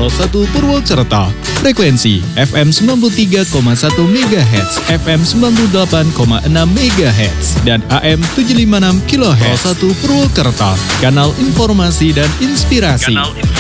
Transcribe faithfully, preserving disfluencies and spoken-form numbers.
Pro satu Purwokerto. Frekuensi F M sembilan puluh tiga koma satu megahertz, F M sembilan puluh delapan koma enam megahertz, dan A M tujuh ratus lima puluh enam kilohertz. Pro satu Purwokerto, kanal informasi dan inspirasi. Kanal